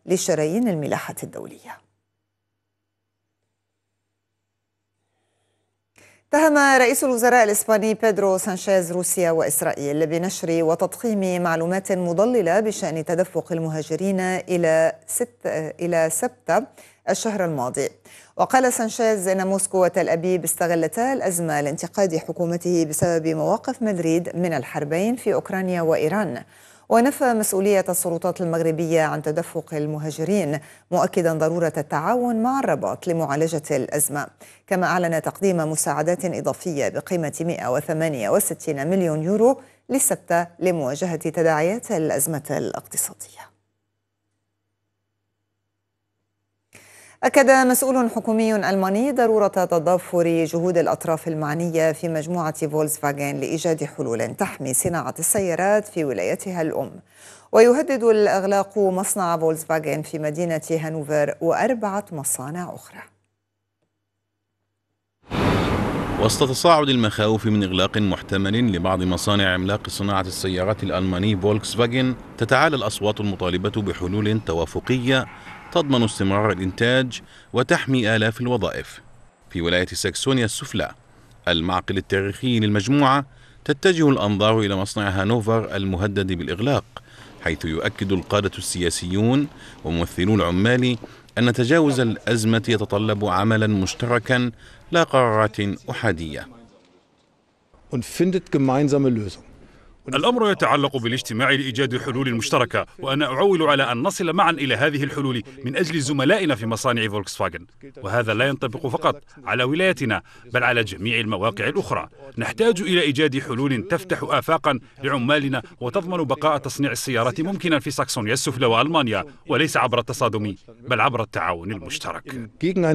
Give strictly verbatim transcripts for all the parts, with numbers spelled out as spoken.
لشرايين الملاحة الدولية. اتهم رئيس الوزراء الإسباني بيدرو سانشيز روسيا وإسرائيل بنشر وتضخيم معلومات مضللة بشأن تدفق المهاجرين إلى ست إلى سبتة الشهر الماضي. وقال سانشيز إن موسكو وتل أبيب استغلتا الأزمة لانتقاد حكومته بسبب مواقف مدريد من الحربين في أوكرانيا وإيران، ونفى مسؤولية السلطات المغربية عن تدفق المهاجرين، مؤكدا ضرورة التعاون مع الرباط لمعالجة الأزمة. كما أعلن تقديم مساعدات إضافية بقيمة مئة وثمانية وستين مليون يورو للسبتة لمواجهة تداعيات الأزمة الاقتصادية. أكد مسؤول حكومي ألماني ضرورة تضافر جهود الأطراف المعنية في مجموعة فولكسفاغن لإيجاد حلول تحمي صناعة السيارات في ولايتها الأم. ويهدد الإغلاق مصنع فولكسفاغن في مدينة هانوفر وأربعة مصانع أخرى. وسط تصاعد المخاوف من إغلاق محتمل لبعض مصانع عملاق صناعة السيارات الألماني فولكسفاغن، تتعالى الأصوات المطالبة بحلول توافقية تضمن استمرار الإنتاج وتحمي آلاف الوظائف. في ولاية ساكسونيا السفلى المعقل التاريخي للمجموعة، تتجه الأنظار إلى مصنع هانوفر المهدد بالإغلاق، حيث يؤكد القادة السياسيون وممثلو العمال أن تجاوز الأزمة يتطلب عملا مشتركا لا قرارات أحادية. الأمر يتعلق بالاجتماع لإيجاد حلول مشتركة، وأنا أعول على أن نصل معا إلى هذه الحلول من أجل زملائنا في مصانع فولكسفاغن. وهذا لا ينطبق فقط على ولايتنا بل على جميع المواقع الأخرى. نحتاج إلى إيجاد حلول تفتح آفاقا لعمالنا وتضمن بقاء تصنيع السيارات ممكنا في ساكسونيا السفلى وألمانيا، وليس عبر التصادم بل عبر التعاون المشترك.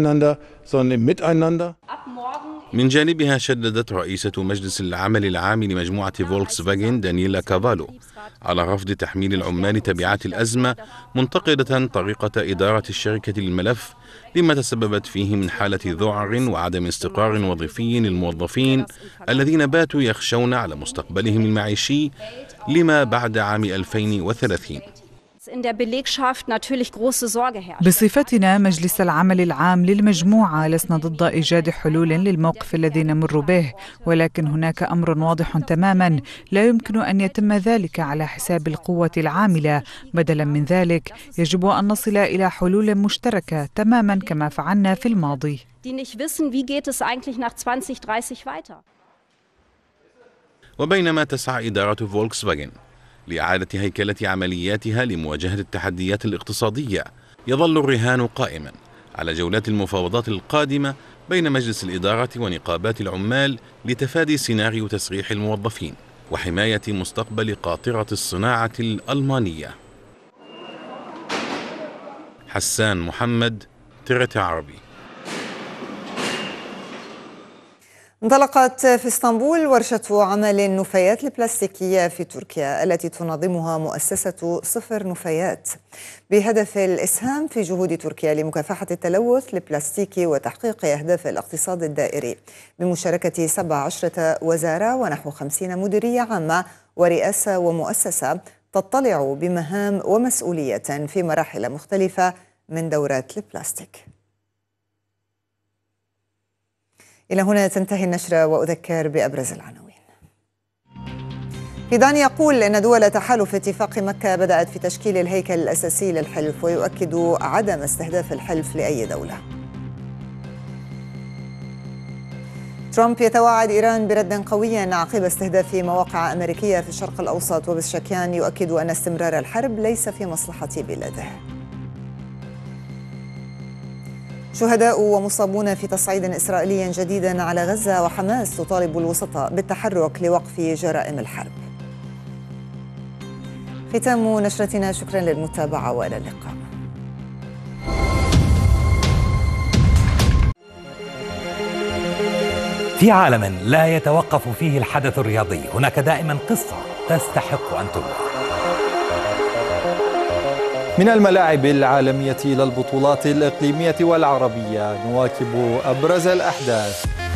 من جانبها شددت رئيسة مجلس العمل العام لمجموعة فولكسفاغن دانييلا كافالو على رفض تحميل العمال تبعات الأزمة، منتقدة طريقة إدارة الشركة للملف لما تسببت فيه من حالة ذعر وعدم استقرار وظيفي للموظفين الذين باتوا يخشون على مستقبلهم المعيشي لما بعد عام ألفين وثلاثين. بصفتنا مجلس العمل العام للمجموعة لسنا ضد إيجاد حلول للموقف الذي نمر به، ولكن هناك أمر واضح تماما، لا يمكن أن يتم ذلك على حساب القوة العاملة. بدلا من ذلك يجب أن نصل إلى حلول مشتركة تماما كما فعلنا في الماضي. وبينما تسعى إدارة فولكسفاغن لإعادة هيكلة عملياتها لمواجهة التحديات الاقتصادية، يظل الرهان قائما على جولات المفاوضات القادمة بين مجلس الإدارة ونقابات العمال لتفادي سيناريو تسريح الموظفين وحماية مستقبل قاطرة الصناعة الألمانية. حسان محمد، ترت عربي. انطلقت في اسطنبول ورشة عمل النفايات البلاستيكية في تركيا التي تنظمها مؤسسة صفر نفايات بهدف الإسهام في جهود تركيا لمكافحة التلوث البلاستيكي وتحقيق أهداف الاقتصاد الدائري، بمشاركة سبع عشرة وزارة ونحو خمسين مديرية عامة ورئاسة ومؤسسة تطلع بمهام ومسؤولية في مراحل مختلفة من دورات البلاستيك. إلى هنا تنتهي النشرة وأذكر بأبرز العناوين. فيدان يقول إن دول تحالف اتفاق مكة بدأت في تشكيل الهيكل الأساسي للحلف، ويؤكد عدم استهداف الحلف لأي دولة. ترامب يتوعد إيران برد قوي عقب استهداف مواقع أمريكية في الشرق الأوسط، وبشكيان يؤكد أن استمرار الحرب ليس في مصلحة بلاده. شهداء ومصابون في تصعيد إسرائيلي جديد على غزة، وحماس تطالب الوسطاء بالتحرك لوقف جرائم الحرب. ختام نشرتنا، شكرا للمتابعة وإلى اللقاء. في عالم لا يتوقف فيه الحدث الرياضي، هناك دائما قصة تستحق أن تروى. من الملاعب العالمية إلى البطولات الإقليمية والعربية، نواكب أبرز الأحداث